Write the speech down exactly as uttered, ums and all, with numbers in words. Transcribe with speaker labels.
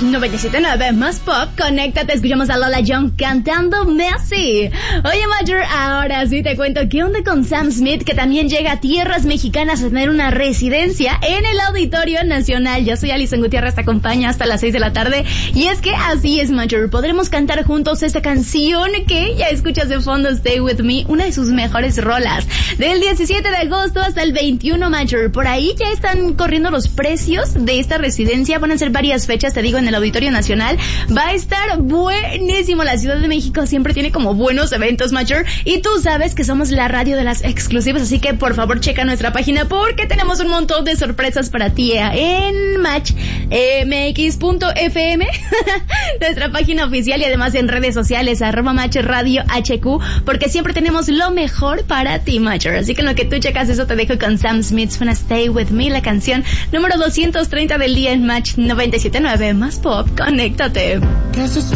Speaker 1: noventa y siete punto nueve más pop, conéctate, escuchamos a Lola Young cantando Messi. Oye, Major, ahora sí te cuento qué onda con Sam Smith, que también llega a tierras mexicanas a tener una residencia en el Auditorio Nacional. Yo soy Alison Gutiérrez, te acompaña hasta las seis de la tarde, y es que así es, Major, podremos cantar juntos esta canción que ya escuchas de fondo, Stay With Me, una de sus mejores rolas. Del diecisiete de agosto hasta el veintiuno, Major, por ahí ya están corriendo los precios de esta residencia, van a ser varias fechas, te digo, en el Auditorio Nacional. Va a estar buenísimo. La Ciudad de México siempre tiene como buenos eventos, Major, y tú sabes que somos la radio de las exclusivas, así que por favor checa nuestra página porque tenemos un montón de sorpresas para ti en match m x punto f m nuestra página oficial, y además en redes sociales arroba match radio h q, porque siempre tenemos lo mejor para ti, Major. Así que en lo que tú checas eso, te dejo con Sam Smith, suena Stay With Me, la canción número doscientos treinta del día en Match noventa y siete punto nueve más pop. Conéctate.